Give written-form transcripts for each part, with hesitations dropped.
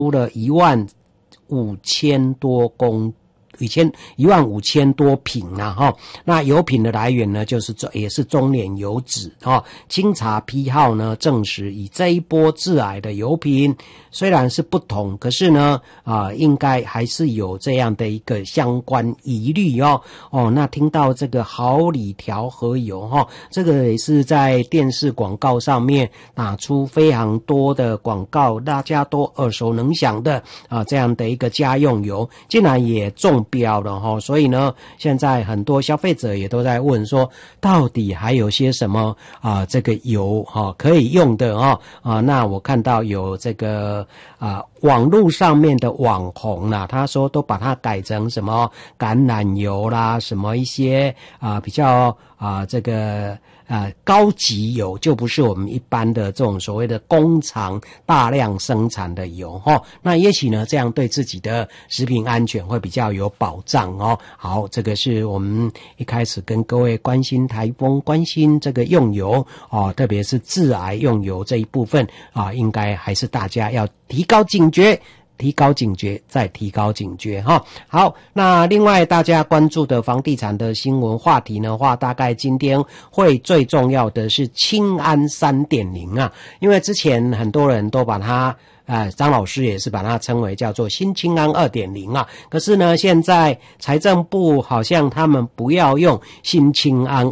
了15000多15000多瓶啦哈。那油品的来源呢，也是中联油脂哈。清查批号呢，证实以这一波致癌的油品虽然是不同，可是呢应该还是有这样的一个相关疑虑哦。那听到这个好理调和油哈，这个也是在电视广告上面打出非常多的广告，大家都耳熟能详的这样的一个家用油，竟然也中标了哈。所以呢，现在很多消费者也都在问说，到底还有些什么这个油可以用的那我看到有这个网络上面的网红啦，他说都把它改成什么橄榄油啦，什么一些比较这个高级油，就不是我们一般的这种所谓的工厂大量生产的油那也许呢，这样对自己的食品安全会比较有保障好，这个是我们一开始跟各位关心台风、关心这个用油特别是致癌用油这一部分应该还是大家要提高警觉，再提高警觉好，那另外大家关注的房地产的新闻话题的话，大概今天会最重要的是青安 3.0 因为之前很多人都把它张老师也是把它称为叫做新青安 2.0 可是呢，现在财政部好像他们不要用新青安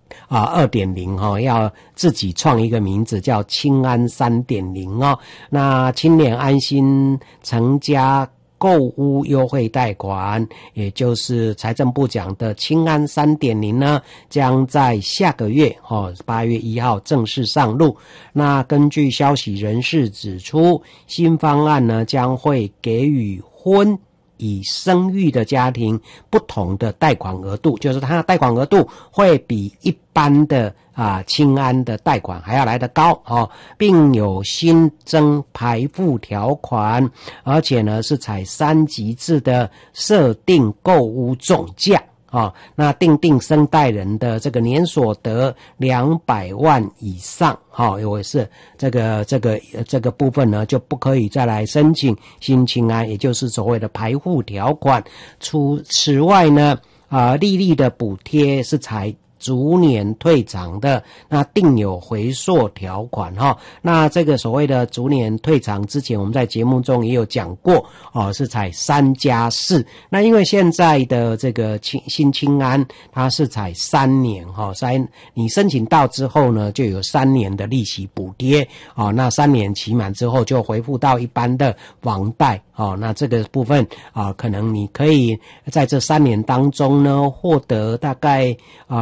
2.0 要自己创一个名字叫青安 3.0 那青年安心成家购屋优惠贷款，也就是财政部讲的青安 3.0 呢，将在下个月8月1号正式上路。那根据消息人士指出，新方案呢将会给予婚以生育的家庭不同的贷款额度，就是它的贷款额度会比一般的青安的贷款还要来得高并有新增排付条款，而且呢是采3级制的设定购屋总价那订生贷人的这个年所得200万以上因为是这个部分呢就不可以再来申请新青安，也就是所谓的排付条款。此外呢利率的补贴是采逐年退偿的，那定有回溯条款那这个所谓的逐年退偿，之前我们在节目中也有讲过是采3+4。那因为现在的这个新青安它是采3年你申请到之后呢，就有3年的利息补贴那3年期满之后就回复到一般的房贷那这个部分可能你可以在这3年当中呢获得大概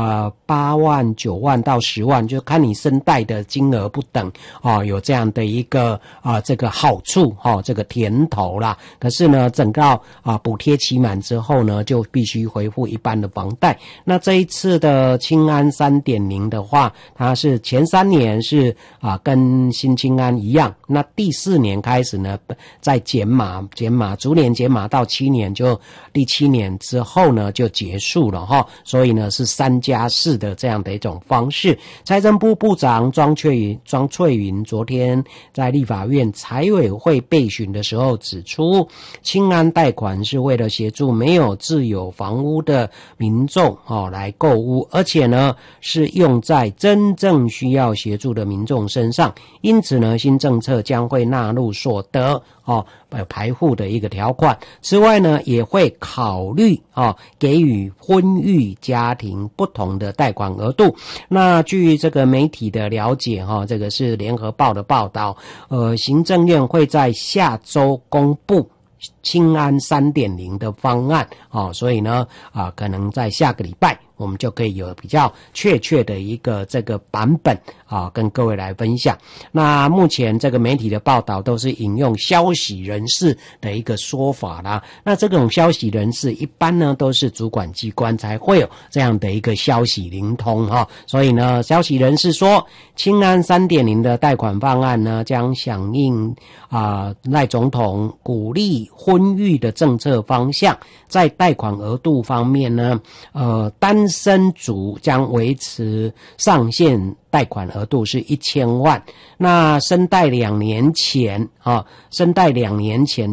8万、9万到10万，就看你申贷的金额不等有这样的一个这个好处这个甜头啦。可是呢，整个补贴期满之后呢，就必须回复一般的房贷。那这一次的青安 3.0 的话，它是前3年是跟新青安一样，那第4年开始呢再减码，逐年减码到7年，就第7年之后呢就结束了所以呢是3+4的这样的一种方式。财政部部长庄翠云昨天在立法院财委会备询的时候指出，青安贷款是为了协助没有自有房屋的民众来购屋，而且呢是用在真正需要协助的民众身上，因此呢新政策将会纳入所得排付的一个条款。此外呢也会考虑给予婚育家庭不同的贷款额度。那据这个媒体的了解这个是联合报的报道，行政院会在下周公布青安 3.0 的方案所以呢可能在下个礼拜我们就可以有比较确切的一个这个版本跟各位来分享。那目前这个媒体的报道都是引用消息人士的一个说法啦。那这种消息人士一般呢都是主管机关才会有这样的一个消息灵通所以呢消息人士说，青安 3.0 的贷款方案呢将响应赖总统鼓励婚育的政策方向。在贷款额度方面呢单单身族将维持上限贷款额度是1000万。那申贷2年前